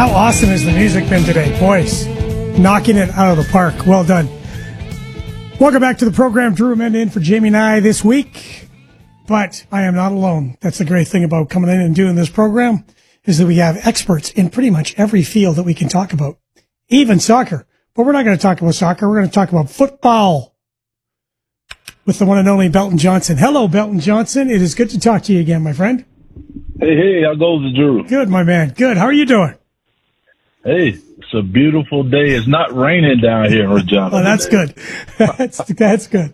How awesome has the music been today, boys? Knocking it out of the park. Well done. Welcome back to the program. Drew Amend in for Jamie and I this week. But I am not alone. That's the great thing about coming in and doing this program, is that we have experts in pretty much every field that we can talk about, even soccer. But we're not going to talk about soccer. We're going to talk about football with the one and only Belton Johnson. Hello, Belton Johnson. It is good to talk to you again, my friend. Hey, how goes it, Drew? Good, my man. Good. How are you doing? Hey, it's a beautiful day. It's not raining down here in Regina. Oh, that's good. That's good.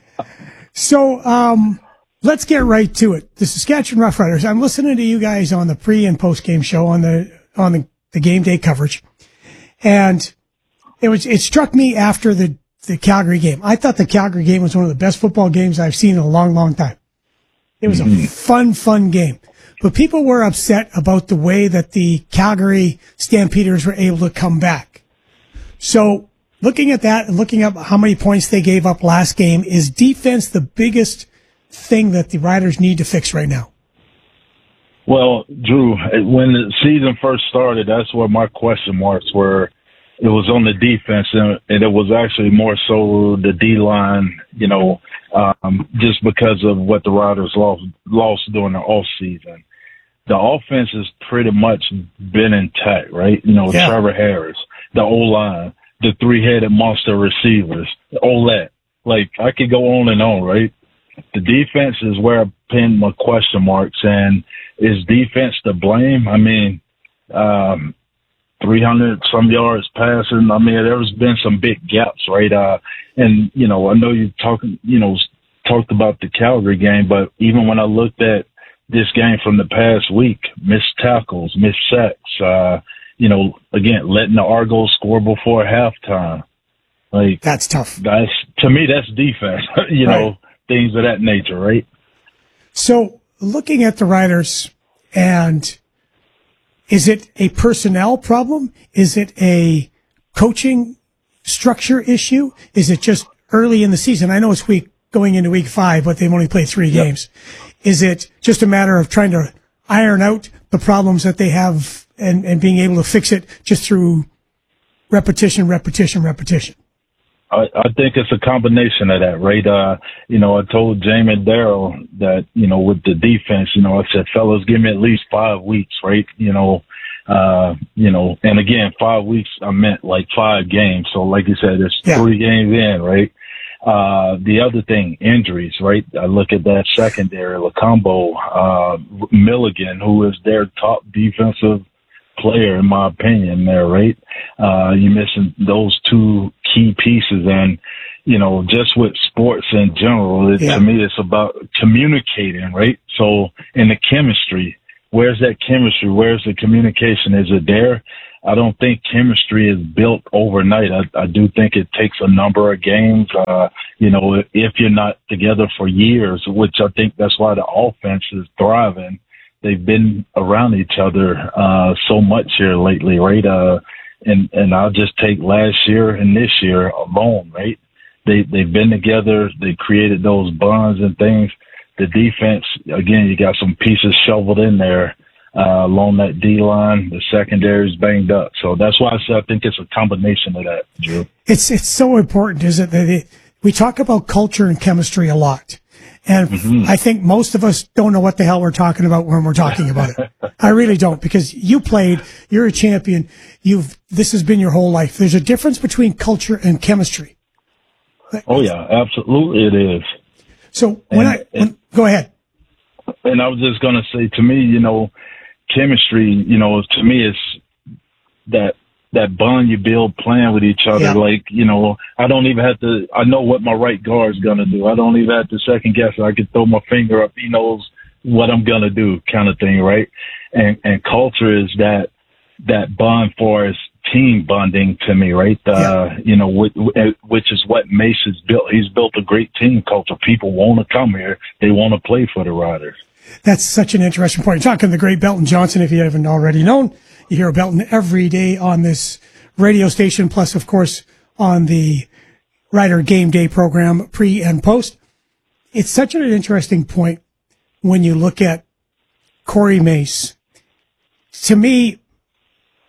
So, let's get right to it. The Saskatchewan Roughriders. I'm listening to you guys on the pre and post game show on the game day coverage, and it struck me after the Calgary game. I thought the Calgary game was one of the best football games I've seen in a long, long time. It was a fun game. But people were upset about the way that the Calgary Stampeders were able to come back. So looking at that and looking up how many points they gave up last game, is defense the biggest thing that the Riders need to fix right now? Well, Drew, when the season first started, that's where my question marks were. It was on the defense, and it was actually more so the D-line, just because of what the Riders lost during the offseason. The offense has pretty much been intact, right? Yeah. Trevor Harris, the O-line, the three-headed monster receivers, all that. Like, I could go on and on, right? The defense is where I pinned my question marks, and is defense to blame? I mean, 300 some yards passing. I mean, there's been some big gaps, right? And I know you talked about the Calgary game, but even when I looked at this game from the past week, missed tackles, missed sacks, again, letting the Argos score before halftime. Like, that's tough. To me, that's defense, right. Things of that nature, right? So looking at the Riders, and is it a personnel problem? Is it a coaching structure issue? Is it just early in the season? I know it's going into week 5, but they've only played 3 games. Is it just a matter of trying to iron out the problems that they have and being able to fix it just through repetition? I think it's a combination of that, right? I told Jamie and Daryl that, with the defense, I said, fellas, give me at least 5 weeks, right? And again, 5 weeks, I meant like 5 games. So like you said, it's 3 games in, right? The other thing, injuries, right? I look at that secondary, Lacombo, Milligan, who is their top defensive player, in my opinion, there, right? You're missing those 2 key pieces. And, just with sports in general, to me, it's about communicating, right? So in the chemistry, where's that chemistry? Where's the communication? Is it there? I don't think chemistry is built overnight. I do think it takes a number of games, if you're not together for years, which I think that's why the offense is thriving. They've been around each other so much here lately, right? And I'll just take last year and this year alone, right? They've been together. They created those bonds and things. The defense, again, you got some pieces shoveled in there along that D-line. The secondary is banged up. So that's why I think it's a combination of that, Drew. It's so important, isn't it? We talk about culture and chemistry a lot. And I think most of us don't know what the hell we're talking about when we're talking about it. I really don't, because you're a champion. This has been your whole life. There's a difference between culture and chemistry. Oh yeah, absolutely it is. So go ahead. And I was just going to say, to me, chemistry, to me it's that bond you build playing with each other. Yeah. Like, I don't even have to, I know what my right guard's going to do. I don't even have to second guess it. I can throw my finger up. He knows what I'm going to do, kind of thing. Right. And culture is that bond for us, team bonding to me, right? Which is what Mace has built. He's built a great team culture. People want to come here. They want to play for the Riders. That's such an interesting point. You're talking to the great Belton Johnson, if you haven't already known. You hear Belton every day on this radio station, plus, of course, on the Rider Game Day program, pre and post. It's such an interesting point when you look at Corey Mace. To me,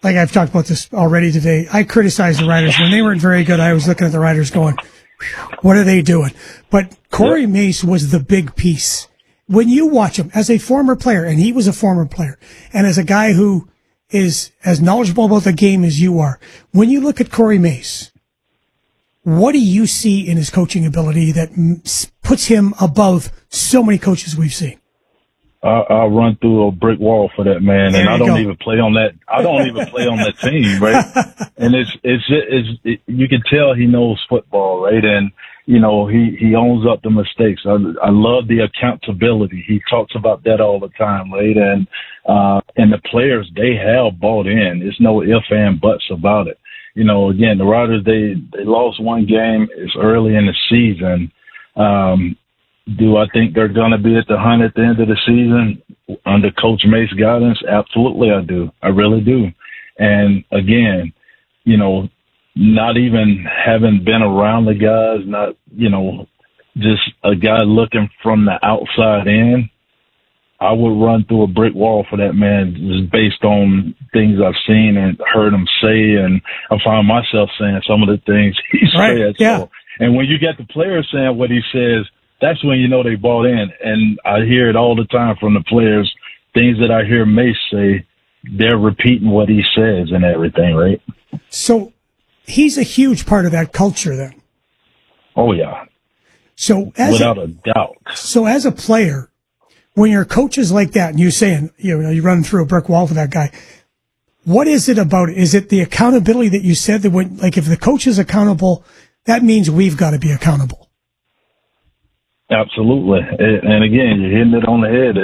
like I've talked about this already today, I criticized the Riders. When they weren't very good, I was looking at the Riders going, what are they doing? But Corey Mace was the big piece. When you watch him as a former player, and he was a former player, and as a guy who is as knowledgeable about the game as you are, when you look at Corey Mace, what do you see in his coaching ability that puts him above so many coaches we've seen? I'll run through a brick wall for that man, and I don't even play on that. I don't even play on that team, right? And you can tell he knows football, right? And you know he owns up to mistakes. I love the accountability. He talks about that all the time, right? And the players, they have bought in. There's no ifs and buts about it. You know, again, the Riders, they lost one game. It's early in the season. Do I think they're going to be at the hunt at the end of the season under Coach Mace's guidance? Absolutely, I do. I really do. And again, you know, not even having been around the guys, not, you know, just a guy looking from the outside in, I would run through a brick wall for that man just based on things I've seen and heard him say. And I find myself saying some of the things he said. Yeah. So, and when you get the players saying what he says, that's when you know they bought in. And I hear it all the time from the players, things that I hear Mace say, they're repeating what he says and everything, right? So he's a huge part of that culture then. Oh, yeah. So without a doubt. So as a player, when your coach is like that and you're saying, you know, you run through a brick wall for that guy, what is it about it? Is it the accountability that you said that when, like, if the coach is accountable, that means we've got to be accountable? Absolutely. And again, you're hitting it on the head.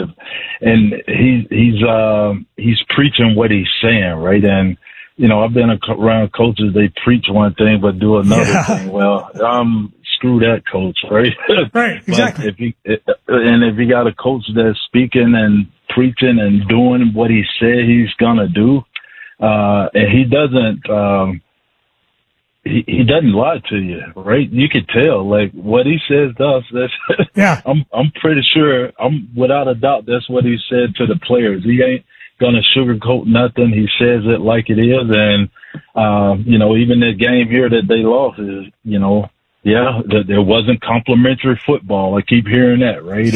And he's preaching what he's saying, right? And, you know, I've been around coaches, they preach one thing but do another thing. Well, screw that coach, right? Right, exactly. If you got a coach that's speaking and preaching and doing what he said he's gonna do, and he doesn't he doesn't lie to you, right? You could tell, like, what he says to us. That's I'm pretty sure, without a doubt, that's what he said to the players. He ain't gonna sugarcoat nothing. He says it like it is, and you know, even the game here that they lost is, you know, there wasn't complimentary football. I keep hearing that, right?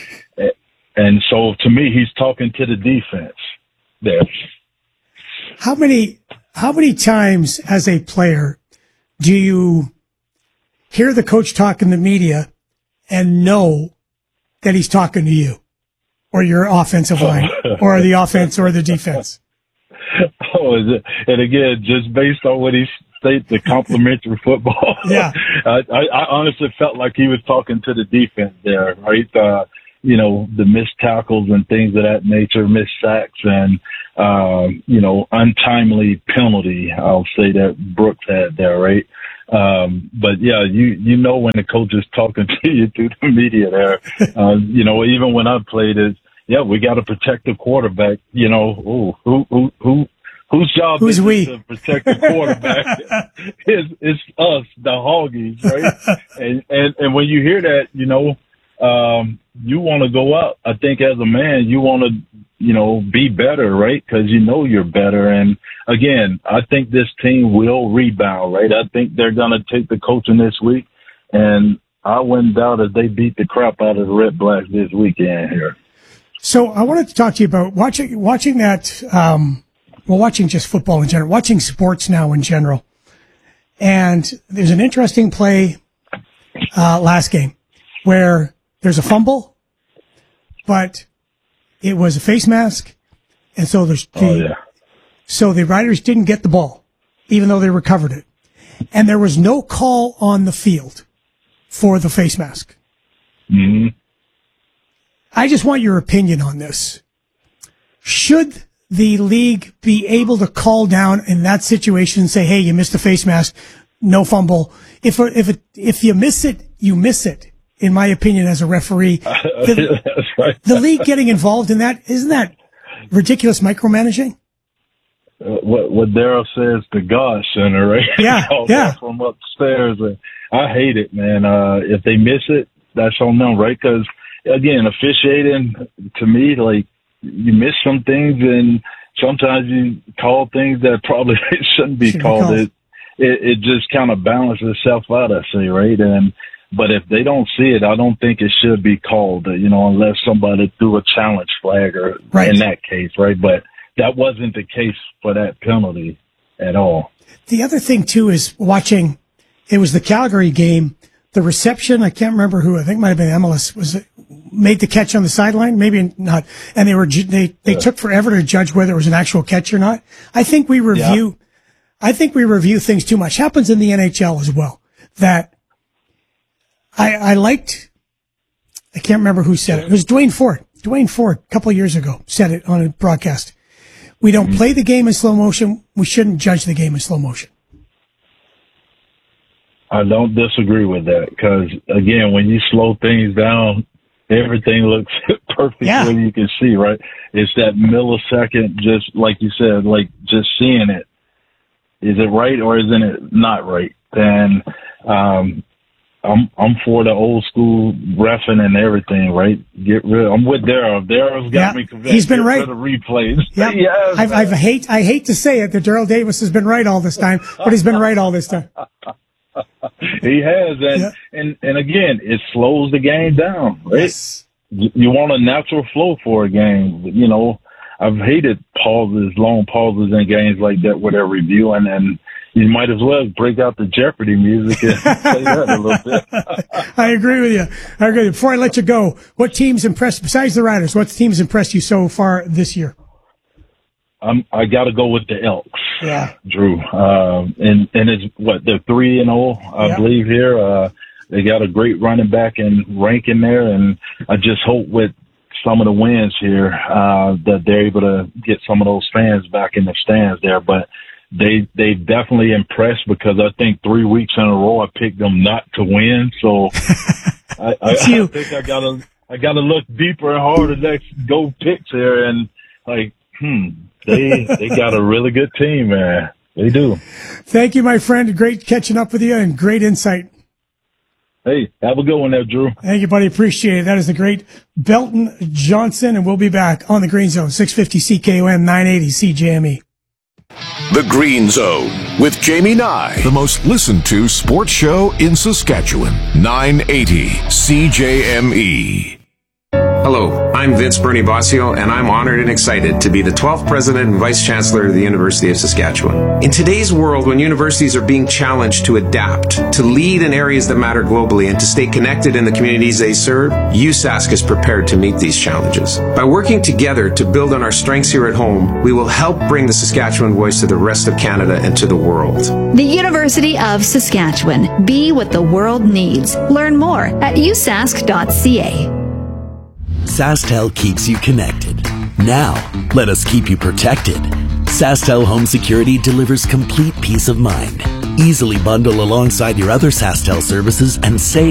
And so to me, he's talking to the defense there. How many times as a player do you hear the coach talk in the media and know that he's talking to you or your offensive line or the offense or the defense? Oh, is it? And again, just based on what he stated, the complimentary football. Yeah. I honestly felt like he was talking to the defense there, right? You know, the missed tackles and things of that nature, missed sacks and, you know, untimely penalty, I'll say, that Brooks had there, right? But yeah, you know when the coach is talking to you through the media there, you know, even when I played it, we got to protect the quarterback, you know, whose job is it to protect the quarterback? It's us, the Hoggies, right? And when you hear that, you know, you want to go out. I think as a man, you want to, you know, be better, right? Because you know you're better. And again, I think this team will rebound, right? I think they're going to take the coaching this week, and I wouldn't doubt if they beat the crap out of the Red Blacks this weekend here. So I wanted to talk to you about watching that. Well, watching just football in general, watching sports now in general. And there's an interesting play last game where there's a fumble, but it was a face mask, and so so the Riders didn't get the ball, even though they recovered it, and there was no call on the field for the face mask. Mm-hmm. I just want your opinion on this. Should the league be able to call down in that situation and say, "Hey, you missed the face mask, no fumble"? If you miss it, you miss it. In my opinion, as a referee, the league getting involved in that, isn't that ridiculous micromanaging? What Daryl says, the God Center, right? Yeah. From upstairs. I hate it, man. If they miss it, that's on them, right? Because again, officiating to me, like, you miss some things, and sometimes you call things that probably shouldn't be called. It just kind of balances itself out, I say, right? But if they don't see it, I don't think it should be called, unless somebody threw a challenge flag or in that case, right? But that wasn't the case for that penalty at all. The other thing, too, is watching, it was the Calgary game, the reception, I can't remember who, I think it might have been MLS, made the catch on the sideline, maybe not, and they took forever to judge whether it was an actual catch or not. I think we review things too much. Happens in the NHL as well, that I can't remember who said it. It was Dwayne Ford. Dwayne Ford, a couple of years ago, said it on a broadcast. We don't play the game in slow motion. We shouldn't judge the game in slow motion. I don't disagree with that because, again, when you slow things down, everything looks perfect when you can see, right? It's that millisecond, just like you said, like just seeing it. Is it right or isn't it not right? And I'm for the old school reffing and everything, right? I'm with Daryl. Daryl's got me convinced. He's been right. The replays. Yep. Yes, I hate to say it that Daryl Davis has been right all this time, but he's been right all this time. He has, and again, it slows the game down, right? Yes. You want a natural flow for a game. I've hated long pauses in games like that where they're reviewing, and you might as well break out the Jeopardy music and play that a little bit. I agree with you. Before I let you go, what teams impressed, besides the Riders, what teams impressed you so far this year? I got to go with the Elks, Drew. And it's they're 3-0, I believe here. They got a great running back and ranking there, and I just hope with some of the wins here that they're able to get some of those fans back in the stands there. But they definitely impressed because I think 3 weeks in a row I picked them not to win. So I think I gotta look deeper and harder next go picks here and They got a really good team, man. They do. Thank you, my friend. Great catching up with you and great insight. Hey, have a good one there, Drew. Thank you, buddy. Appreciate it. That is the great Belton Johnson, and we'll be back on the Green Zone, 650 CKOM, 980 CJME. The Green Zone with Jamie Nye, the most listened to sports show in Saskatchewan, 980 CJME. Hello, I'm Vince Bernie Bossio, and I'm honored and excited to be the 12th President and Vice Chancellor of the University of Saskatchewan. In today's world, when universities are being challenged to adapt, to lead in areas that matter globally, and to stay connected in the communities they serve, USask is prepared to meet these challenges. By working together to build on our strengths here at home, we will help bring the Saskatchewan voice to the rest of Canada and to the world. The University of Saskatchewan. Be what the world needs. Learn more at usask.ca. SaskTel keeps you connected. Now, let us keep you protected. SaskTel Home Security delivers complete peace of mind. Easily bundle alongside your other SaskTel services and save